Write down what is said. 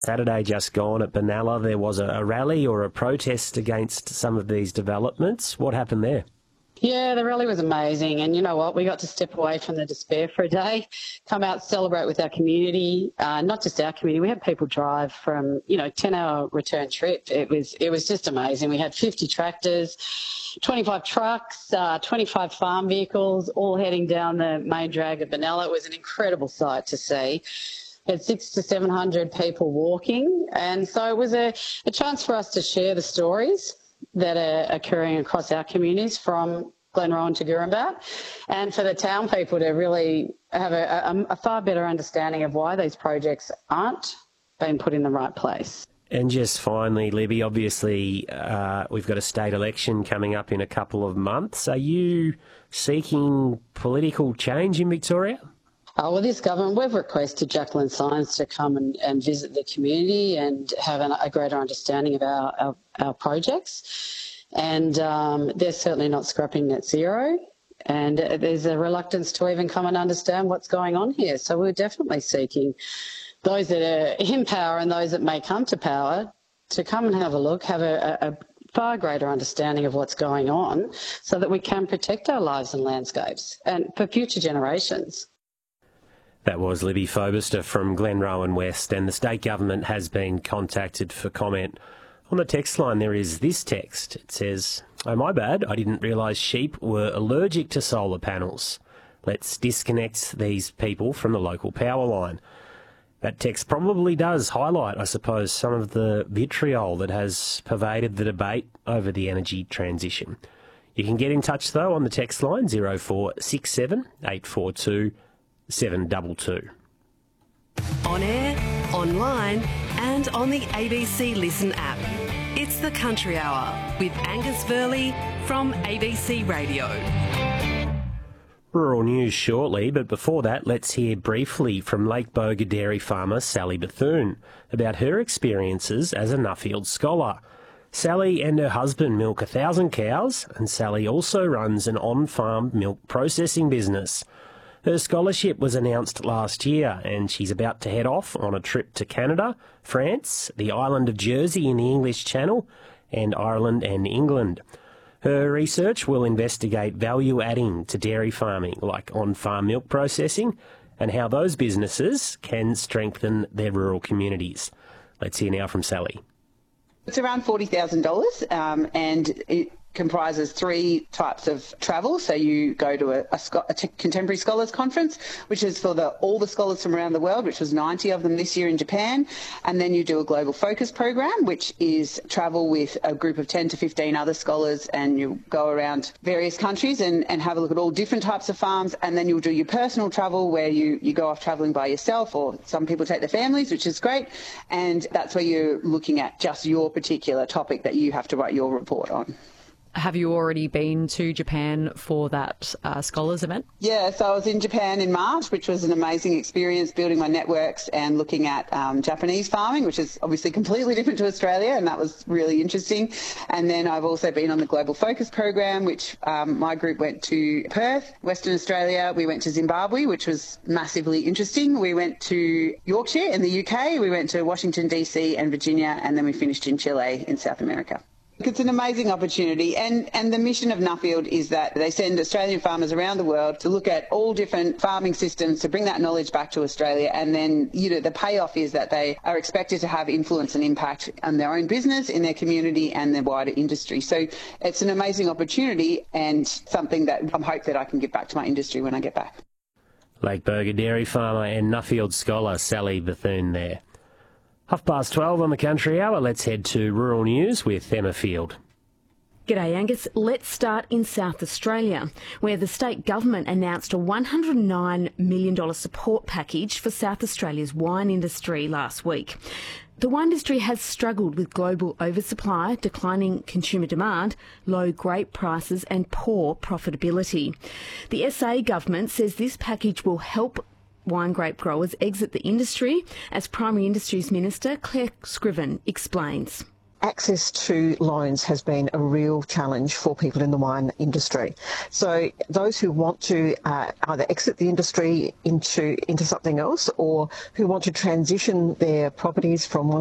Saturday just gone at Benalla, there was a rally or a protest against some of these developments. What happened there? Yeah, the rally was amazing. And you know what? We got to step away from the despair for a day, come out, celebrate with our community, not just our community. We had people drive from, 10-hour return trip. It was just amazing. We had 50 tractors, 25 trucks, 25 farm vehicles, all heading down the main drag of Benalla. It was an incredible sight to see. We had 600 to 700 people walking. And so it was a chance for us to share the stories that are occurring across our communities from Glenrowan to Gurumbat, and for the town people to really have a far better understanding of why these projects aren't being put in the right place. And just finally, Libby, obviously we've got a state election coming up in a couple of months. Are you seeking political change in Victoria? Well, this government, we've requested Jacqueline Sines to come and visit the community and have a greater understanding of our projects. And they're certainly not scrapping net zero. And there's a reluctance to even come and understand what's going on here. So we're definitely seeking those that are in power and those that may come to power to come and have a look, have a far greater understanding of what's going on so that we can protect our lives and landscapes and for future generations. That was Libby Fobister from Glenrowan West, and the state government has been contacted for comment. On the text line there is this text. It says, "Oh, my bad, I didn't realise sheep were allergic to solar panels. Let's disconnect these people from the local power line." That text probably does highlight, I suppose, some of the vitriol that has pervaded the debate over the energy transition. You can get in touch, though, on the text line 0467 842 722. On air, online and on the ABC Listen app. It's the Country Hour with Angus Verley from ABC Radio. Rural news shortly, but before that, let's hear briefly from Lake Boga dairy farmer Sally Bethune about her experiences as a Nuffield scholar. Sally and her husband milk 1,000 cows, and Sally also runs an on-farm milk processing business. Her scholarship was announced last year, and she's about to head off on a trip to Canada, France, the island of Jersey in the English Channel, and Ireland and England. Her research will investigate value adding to dairy farming, like on-farm milk processing, and how those businesses can strengthen their rural communities. Let's hear now from Sally. It's around $40,000 and it comprises 3 types of travel. So you go to a contemporary scholars conference, which is for all the scholars from around the world, which was 90 of them this year in Japan. And then you do a global focus program, which is travel with a group of 10 to 15 other scholars, and you go around various countries and have a look at all different types of farms. And then you'll do your personal travel where you go off travelling by yourself, or some people take their families, which is great. And that's where you're looking at just your particular topic that you have to write your report on. Have you already been to Japan for that scholars event? Yeah, so I was in Japan in March, which was an amazing experience, building my networks and looking at Japanese farming, which is obviously completely different to Australia, and that was really interesting. And then I've also been on the Global Focus program, which my group went to Perth, Western Australia. We went to Zimbabwe, which was massively interesting. We went to Yorkshire in the UK. We went to Washington, DC and Virginia, and then we finished in Chile in South America. It's an amazing opportunity, and the mission of Nuffield is that they send Australian farmers around the world to look at all different farming systems, to bring that knowledge back to Australia, and then the payoff is that they are expected to have influence and impact on their own business, in their community and their wider industry. So it's an amazing opportunity and something that I hope that I can give back to my industry when I get back. Lake Boga dairy farmer and Nuffield scholar Sally Bethune there. 12:30 on the Country Hour. Let's head to rural news with Emma Field. G'day Angus. Let's start in South Australia, where the state government announced a $109 million support package for South Australia's wine industry last week. The wine industry has struggled with global oversupply, declining consumer demand, low grape prices and poor profitability. The SA government says this package will help wine grape growers exit the industry, as Primary Industries Minister Claire Scriven explains. access to loans has been a real challenge for people in the wine industry. So those who want to either exit the industry into something else, or who want to transition their properties from one